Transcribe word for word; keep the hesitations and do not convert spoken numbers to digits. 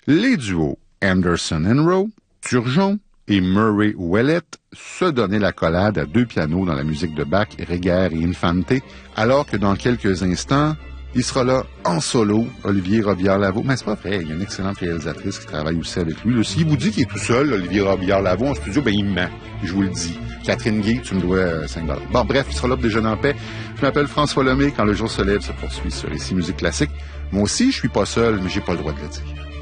Les duos Anderson and Rowe, Turgeon et Murray Ouellet se donnaient la collade à deux pianos dans la musique de Bach, Reger et Infante, alors que dans quelques instants, il sera là en solo, Olivier Robillard-Lavaux. Mais c'est pas vrai, il y a une excellente réalisatrice qui travaille aussi avec lui. Là, s'il vous dit qu'il est tout seul, Olivier Robillard-Lavaux, en studio, ben il ment, je vous le dis. Catherine Guy, tu me dois euh, cinq dollars. Bon, bref, il sera là pour déjeuner en paix. Je m'appelle François Lemay. Quand le jour se lève, se poursuit sur les six musiques classiques. Moi aussi, je suis pas seul, mais j'ai pas le droit de le dire.